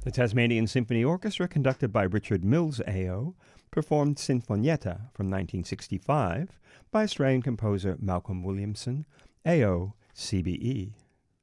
The Tasmanian Symphony Orchestra, conducted by Richard Mills AO, performed Sinfonietta from 1965 by Australian composer Malcolm Williamson, AO, CBE.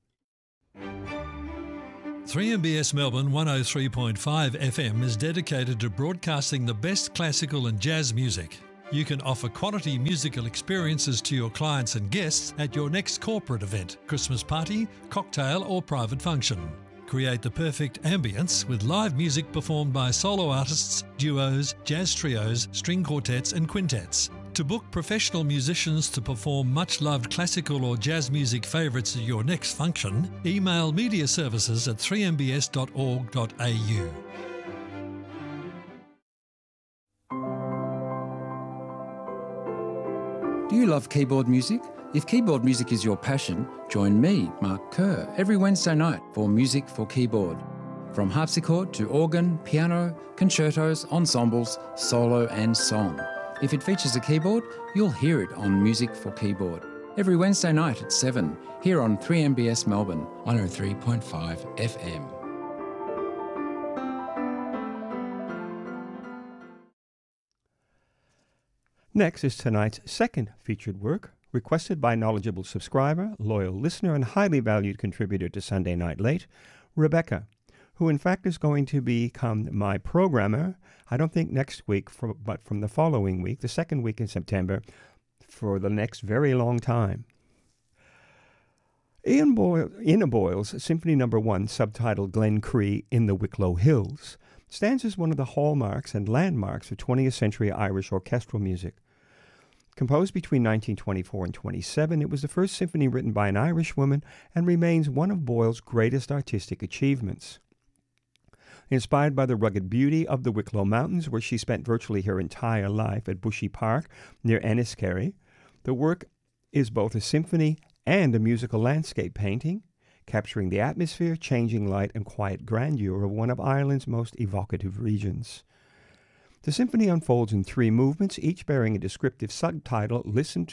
3MBS Melbourne 103.5 FM is dedicated to broadcasting the best classical and jazz music. You can offer quality musical experiences to your clients and guests at your next corporate event, Christmas party, cocktail or private function. Create the perfect ambience with live music performed by solo artists, duos, jazz trios, string quartets and quintets. To book professional musicians to perform much-loved classical or jazz music favourites at your next function, email mediaservices@3mbs.org.au. Do you love keyboard music? If keyboard music is your passion, join me, Mark Kerr, every Wednesday night for Music for Keyboard. From harpsichord to organ, piano, concertos, ensembles, solo and song. If it features a keyboard, you'll hear it on Music for Keyboard. Every Wednesday night at 7, here on 3MBS Melbourne, 103.5 FM. Next is tonight's second featured work, requested by knowledgeable subscriber, loyal listener, and highly valued contributor to Sunday Night Late, Rebecca, who in fact is going to become my programmer, I don't think next week, but from the following week, the second week in September, for the next very long time. Ina Boyle's Symphony No. 1, subtitled Glen Cree in the Wicklow Hills, stands as one of the hallmarks and landmarks of 20th century Irish orchestral music. Composed between 1924 and 27, it was the first symphony written by an Irish woman and remains one of Boyle's greatest artistic achievements. Inspired by the rugged beauty of the Wicklow Mountains, where she spent virtually her entire life at Bushy Park near Enniskerry, the work is both a symphony and a musical landscape painting, capturing the atmosphere, changing light, and quiet grandeur of one of Ireland's most evocative regions. The symphony unfolds in 3 movements, each bearing a descriptive subtitle linked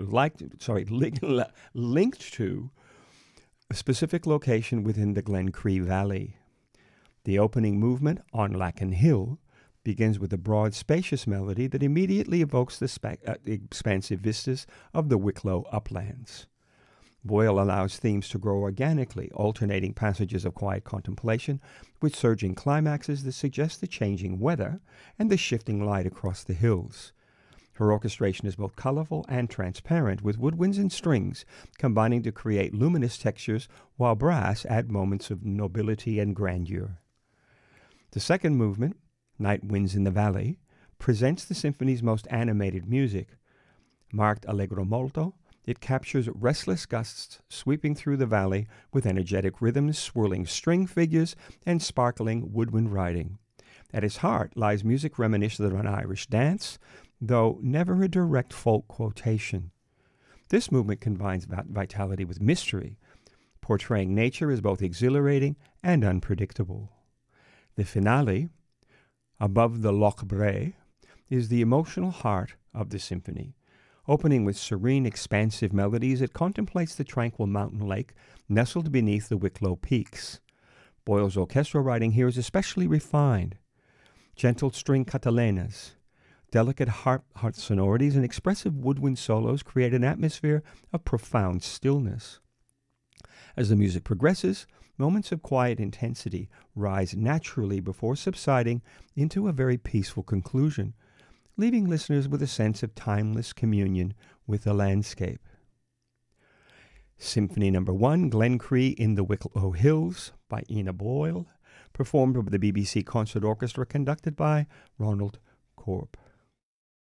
to a specific location within the Glen Cree Valley. The opening movement, On Lacken Hill, begins with a broad, spacious melody that immediately evokes the expansive vistas of the Wicklow uplands. Boyle allows themes to grow organically, alternating passages of quiet contemplation with surging climaxes that suggest the changing weather and the shifting light across the hills. Her orchestration is both colorful and transparent, with woodwinds and strings combining to create luminous textures, while brass add moments of nobility and grandeur. The second movement, Night Winds in the Valley, presents the symphony's most animated music. Marked allegro molto, it captures restless gusts sweeping through the valley with energetic rhythms, swirling string figures, and sparkling woodwind writing. At its heart lies music reminiscent of an Irish dance, though never a direct folk quotation. This movement combines vitality with mystery, portraying nature as both exhilarating and unpredictable. The finale, Above the Loch Bray, is the emotional heart of the symphony. Opening with serene, expansive melodies, it contemplates the tranquil mountain lake nestled beneath the Wicklow peaks. Boyle's orchestral writing here is especially refined. Gentle string catalenas, delicate harp sonorities, and expressive woodwind solos create an atmosphere of profound stillness. As the music progresses, moments of quiet intensity rise naturally before subsiding into a very peaceful conclusion, leaving listeners with a sense of timeless communion with the landscape. Symphony No. 1, Glen Cree in the Wicklow Hills by Ina Boyle, performed by the BBC Concert Orchestra, conducted by Ronald Corp.